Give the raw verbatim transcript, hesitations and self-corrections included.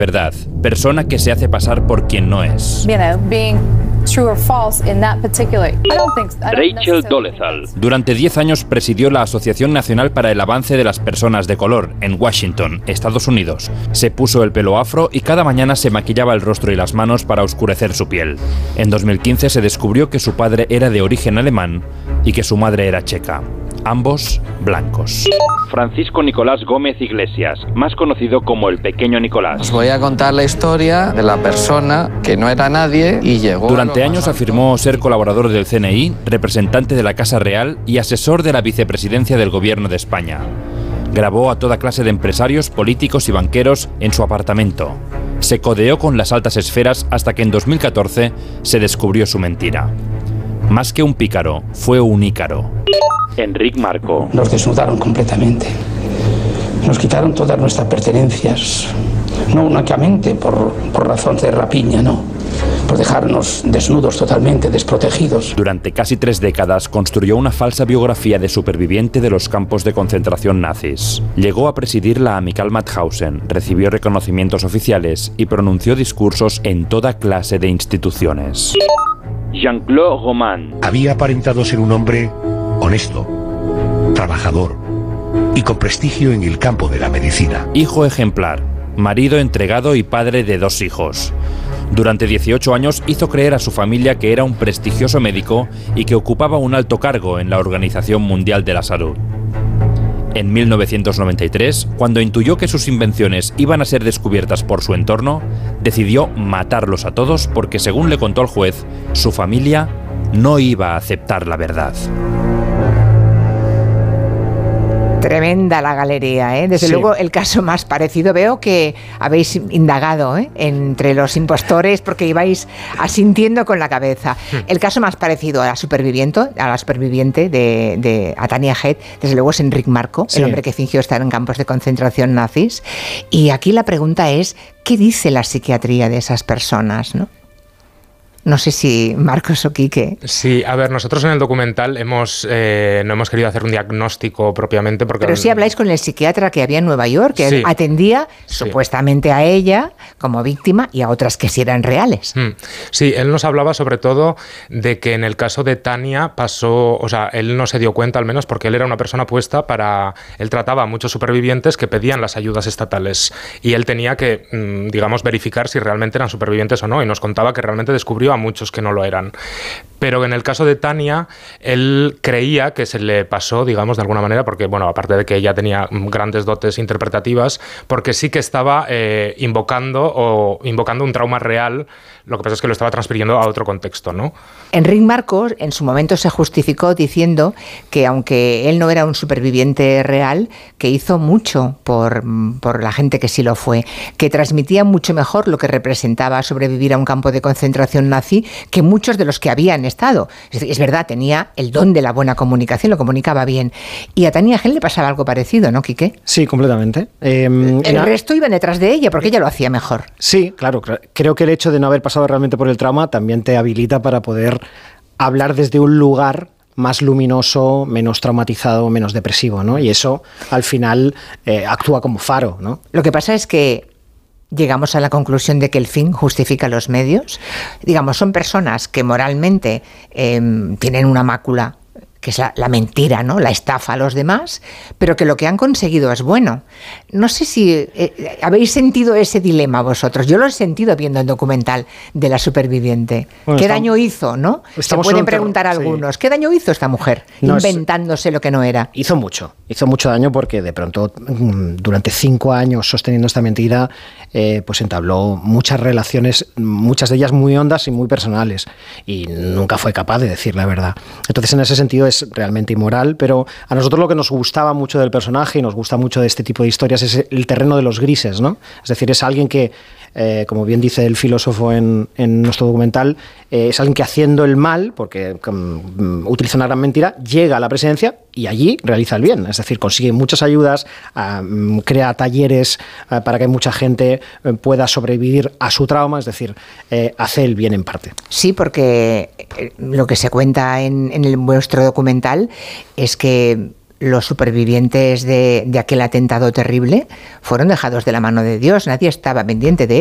verdad, persona que se hace pasar por quien no es. You know, being true or false in that particular. I don't think, I don't Rachel Dolezal. Durante diez años presidió la Asociación Nacional para el Avance de las Personas de Color en Washington, Estados Unidos. Se puso el pelo afro y cada mañana se maquillaba el rostro y las manos para oscurecer su piel. En dos mil quince se descubrió que su padre era de origen alemán y que su madre era checa. Ambos blancos. Francisco Nicolás Gómez Iglesias, más conocido como el Pequeño Nicolás. Os voy a contar la historia de la persona que no era nadie y llegó... Durante años afirmó ser colaborador del C N I, representante de la Casa Real y asesor de la vicepresidencia del Gobierno de España. Grabó a toda clase de empresarios, políticos y banqueros en su apartamento. Se codeó con las altas esferas hasta que en dos mil catorce se descubrió su mentira. Más que un pícaro, fue un ícaro. Enric Marco. Nos desnudaron completamente. Nos quitaron todas nuestras pertenencias. No únicamente por, por razón de rapiña, no. Por dejarnos desnudos totalmente, desprotegidos. Durante casi tres décadas construyó una falsa biografía de superviviente de los campos de concentración nazis. Llegó a presidir la Amical Mauthausen, recibió reconocimientos oficiales y pronunció discursos en toda clase de instituciones. Jean-Claude Roman. Había aparentado ser un hombre honesto, trabajador y con prestigio en el campo de la medicina. Hijo ejemplar, marido entregado y padre de dos hijos. Durante dieciocho años hizo creer a su familia que era un prestigioso médico y que ocupaba un alto cargo en la Organización Mundial de la Salud. En mil novecientos noventa y tres, cuando intuyó que sus invenciones iban a ser descubiertas por su entorno, decidió matarlos a todos porque, según le contó el juez, su familia no iba a aceptar la verdad. Tremenda la galería, ¿eh? Desde sí. luego el caso más parecido, veo que habéis indagado, ¿eh? entre los impostores porque ibais asintiendo con la cabeza. El caso más parecido a la superviviente, a la superviviente de, de a Tania Head, desde luego es Enric Marco, sí. el hombre que fingió estar en campos de concentración nazis. Y aquí la pregunta es, ¿qué dice la psiquiatría de esas personas, no? No sé si Marcos o Quique. Sí, a ver, nosotros en el documental hemos eh, no hemos querido hacer un diagnóstico propiamente porque... Pero sí habláis con el psiquiatra que había en Nueva York, que sí. atendía sí. supuestamente a ella como víctima y a otras que sí eran reales. Mm. Sí, él nos hablaba sobre todo de que en el caso de Tania pasó, o sea, él no se dio cuenta al menos porque él era una persona puesta para... Él trataba a muchos supervivientes que pedían las ayudas estatales y él tenía que, digamos, verificar si realmente eran supervivientes o no y nos contaba que realmente descubrió a muchos que no lo eran. Pero en el caso de Tania, él creía que se le pasó, digamos, de alguna manera, porque, bueno, aparte de que ella tenía grandes dotes interpretativas, porque sí que estaba eh, invocando o invocando un trauma real, lo que pasa es que lo estaba transfiriendo a otro contexto, ¿no? Enric Marcos en su momento se justificó diciendo que aunque él no era un superviviente real, que hizo mucho por, por la gente que sí lo fue, que transmitía mucho mejor lo que representaba sobrevivir a un campo de concentración nazi que muchos de los que habían estado. Es, es verdad, tenía el don de la buena comunicación, lo comunicaba bien. Y a Tania Head le pasaba algo parecido, ¿no, Quique? Sí, completamente. Eh, el era... resto iban detrás de ella porque ella lo hacía mejor. Sí, claro. Creo que el hecho de no haber pasado realmente por el trauma también te habilita para poder hablar desde un lugar más luminoso, menos traumatizado, menos depresivo, ¿no? Y eso, al final, eh, actúa como faro, ¿no? Lo que pasa es que llegamos a la conclusión de que el fin justifica los medios. Digamos, son personas que moralmente eh, tienen una mácula, que es la, la mentira, ¿no? La estafa a los demás, pero que lo que han conseguido es bueno. No sé si eh, habéis sentido ese dilema vosotros. Yo lo he sentido viendo el documental de la superviviente. Bueno, ¿Qué estamos, daño hizo, no? Se pueden preguntar ter- algunos. Sí. ¿Qué daño hizo esta mujer no, inventándose es, lo que no era? Hizo mucho. Hizo mucho daño porque de pronto, durante cinco años sosteniendo esta mentira, eh, pues entabló muchas relaciones, muchas de ellas muy hondas y muy personales. Y nunca fue capaz de decir la verdad. Entonces, en ese sentido, es realmente inmoral, pero a nosotros lo que nos gustaba mucho del personaje y nos gusta mucho de este tipo de historias es el terreno de los grises, ¿no? Es decir, es alguien que, eh, como bien dice el filósofo en, en nuestro documental, eh, es alguien que haciendo el mal, porque um, utiliza una gran mentira, llega a la presidencia y allí realiza el bien, es decir, consigue muchas ayudas, um, crea talleres uh, para que mucha gente uh, pueda sobrevivir a su trauma, es decir, eh, hace el bien en parte. Sí, porque lo que se cuenta en, en el, vuestro documental es que los supervivientes de, de aquel atentado terrible fueron dejados de la mano de Dios, nadie estaba pendiente de